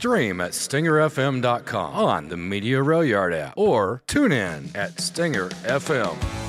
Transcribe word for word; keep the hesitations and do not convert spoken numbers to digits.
Stream at stinger f m dot com on the Media Rail Yard app or tune in at Stinger F M.